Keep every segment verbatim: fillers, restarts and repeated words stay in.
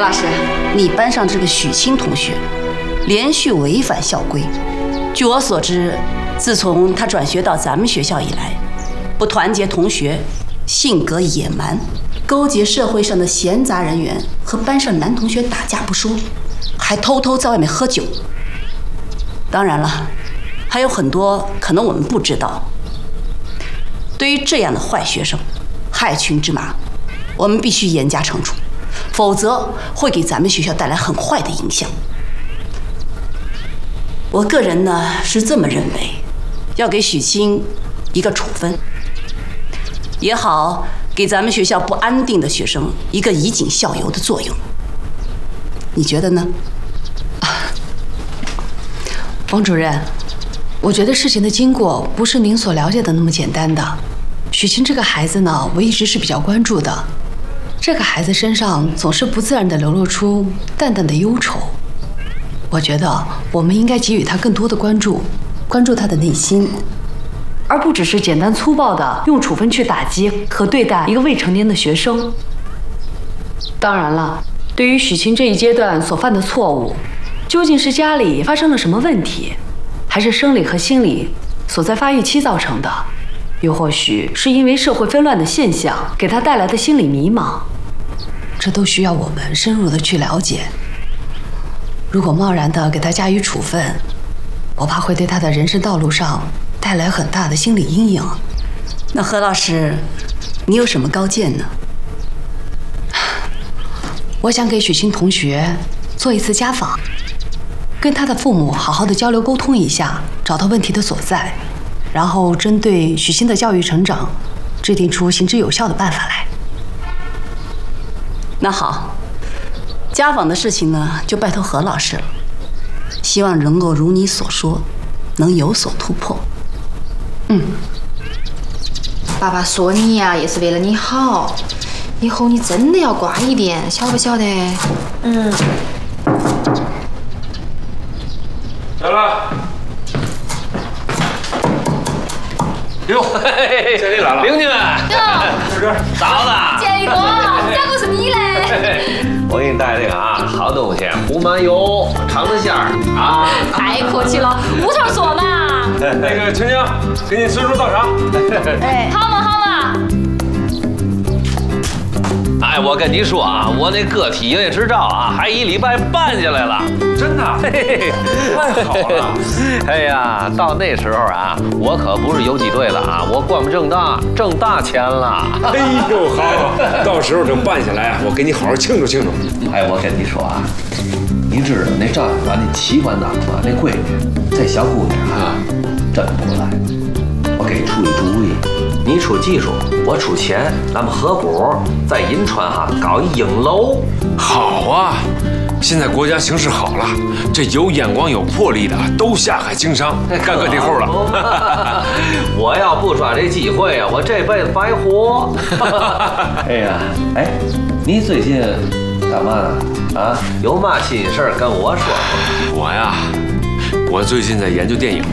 何老师，你班上这个许清同学，连续违反校规。据我所知，自从他转学到咱们学校以来，不团结同学，性格野蛮，勾结社会上的闲杂人员，和班上男同学打架不说，还偷偷在外面喝酒。当然了，还有很多可能我们不知道。对于这样的坏学生，害群之马，我们必须严加惩处，否则会给咱们学校带来很坏的影响。我个人呢是这么认为，要给许清一个处分，也好给咱们学校不安定的学生一个以儆效尤的作用。你觉得呢？ 王主任，我觉得事情的经过不是您所了解的那么简单的。许清这个孩子呢，我一直是比较关注的。这个孩子身上总是不自然地流露出淡淡的忧愁。我觉得我们应该给予他更多的关注，关注他的内心，而不只是简单粗暴地用处分去打击和对待一个未成年的学生。当然了，对于许清这一阶段所犯的错误，究竟是家里发生了什么问题，还是生理和心理所在发育期造成的？又或许是因为社会纷乱的现象给他带来的心理迷茫，这都需要我们深入的去了解。如果贸然的给他加以处分，我怕会对他的人生道路上带来很大的心理阴影。 那何老师，你有什么高见呢？ 我想给许清同学做一次家访，跟他的父母好好的交流沟通一下，找到问题的所在，然后针对许清的教育成长，制定出行之有效的办法来。 那好，家访的事情呢，就拜托何老师了。希望能够如你所说，能有所突破。 嗯， 爸爸说你呀、啊，也是为了你好，以后你真的要乖一点，晓不晓得？嗯。 来了。哟，这里来了， 玲玲， 这是嫂子， 建国，咋个是你嘞？ 我给你带这个啊，好东西，胡麻油、长子馅儿啊。 太客气了，屋头说嘛。 那个陈江，给你孙叔倒茶。 哎，好嘛好嘛。 哎，我跟你说啊，我那个体营业执照啊，还一礼拜办下来了。 真的？ 嘿， 太好了！ 哎呀，到那时候啊，我可不是游击队了啊，我光明正大挣大钱了。 哎呦，好，到时候这办下来啊，我给你好好庆祝庆祝。 哎，我跟你说啊，你知道那丈夫把那妻管当嘛，那闺女，这小姑娘啊，真不赖。我给你出一主意，你出技术，我出钱，咱们合伙在银川哈搞一影楼。 好啊！现在国家形势好了，这有眼光、有魄力的都下海经商，干个体户了。 我要不抓这机会啊，我这辈子白活。哎呀，哎，你最近干嘛呢？啊，有嘛新事儿跟我说说。 我呀，我最近在研究电影。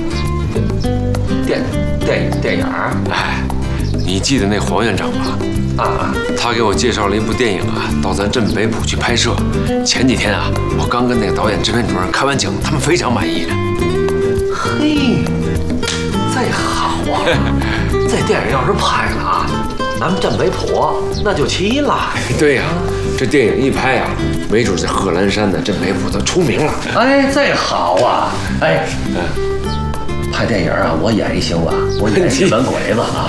电电影电影儿？ 哎，你记得那黄院长吗？ 啊， 他给我介绍了一部电影啊，到咱镇北浦去拍摄。前几天啊，我刚跟那个导演、制片主任开完景，他们非常满意。 嘿，这好啊！这电影要是拍了啊，咱们镇北浦那就起来。 对呀、啊，这电影一拍啊，没准在贺兰山的镇北浦都出名了。 哎，这好啊！哎，嗯。拍电影啊，我演一行吧，我演日本鬼子啊。